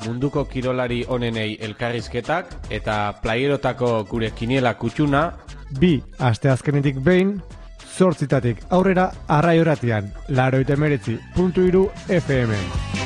munduko kirolari onenei elkarrizketak eta playerotako gure kiniela kutxuna. 2 asteazkenetik behin, 8 aurrera Arrai Irratian, 89.3 FM.